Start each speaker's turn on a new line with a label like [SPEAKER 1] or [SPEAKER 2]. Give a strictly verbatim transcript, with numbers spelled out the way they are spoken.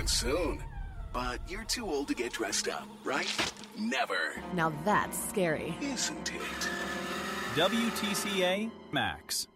[SPEAKER 1] coming soon. But you're too old to get dressed up, right? Never.
[SPEAKER 2] Now that's scary.
[SPEAKER 1] Isn't it?
[SPEAKER 3] W T C A Max.